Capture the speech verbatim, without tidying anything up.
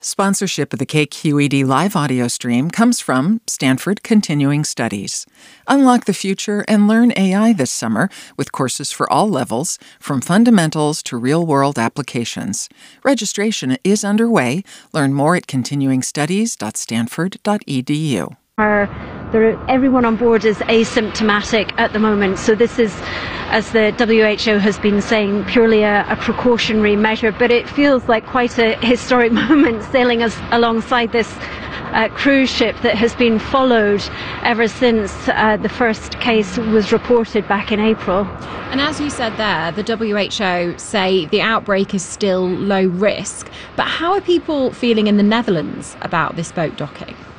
Sponsorship of the K Q E D live audio stream comes from Stanford Continuing Studies. Unlock the future and learn A I this summer with courses for all levels, from fundamentals to real-world applications. Registration is underway. Learn more at continuing studies dot stanford dot e d u. Are, there, everyone on board is asymptomatic at the moment, so this is, as the W H O has been saying, purely a, a precautionary measure, but it feels like quite a historic moment sailing us alongside this uh, cruise ship that has been followed ever since uh, the first case was reported back in April. And as you said there, the W H O say the outbreak is still low risk, but how are people feeling in the Netherlands about this boat docking?